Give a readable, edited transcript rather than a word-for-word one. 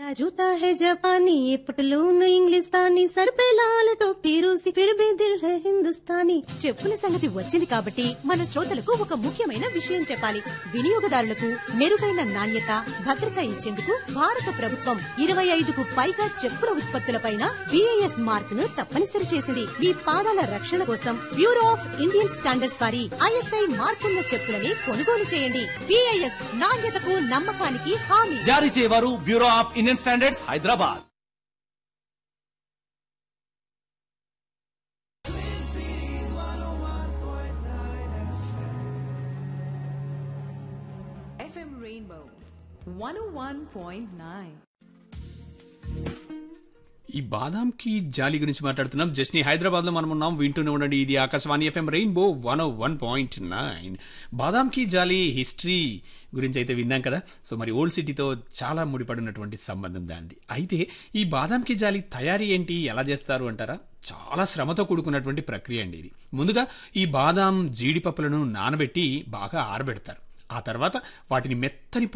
मेरा जूता है जापानी, ये पटलून इंग्लिस्तानी, सर पे लाल टोपी रूसी, फिर भी दिल है हिंदुस्तानी. చెప్పుల సంగతి వచ్చింది కాబట్టి మన శ్రోతలకు ఒక ముఖ్యమైన విషయం చెప్పాలి. వినియోగదారులకు మెరుగైన నాణ్యత, భద్రత ఇచ్చేందుకు భారత ప్రభుత్వం 25కు పైగా చెప్పుల ఉత్పత్తులపైన BIS మార్క్ ను తప్పనిసరి చేసింది. మీ పాదాల రక్షణ కోసం బ్యూరో ఆఫ్ ఇండియన్ స్టాండర్డ్స్ వారి ISI మార్కున్న చెప్పులని కొనుగోలు చేయండి. BIS నాణ్యతకు నమ్మకానికి హామీ. జారీ చేయవారు bureau of Indian standards, Hyderabad. FM Rainbow 101.9. ఈ బాదాం కి జాలి గురించి మాట్లాడుతున్నాం. జస్ని హైదరాబాద్ లో మనం ఉన్నాం. వింటూనే ఉండండి. ఇది ఆకాశవాణి FM రెయిన్బో 101.9. బాదాం కి జాలి హిస్టరీ గురించి అయితే విన్నాం కదా. సో మరి ఓల్డ్ సిటీతో చాలా ముడిపడినటువంటి సంబంధం దానిది. అయితే ఈ బాదాం కి జాలి తయారీ ఏంటి, ఎలా చేస్తారు అంటారా? చాలా శ్రమతో కూడుకున్నటువంటి ప్రక్రియ అండి ఇది. ముందుగా ఈ బాదాం జీడిపప్పులను నానబెట్టి బాగా ఆరబెడతారు. ఆ తర్వాత వాటిని మెత్తని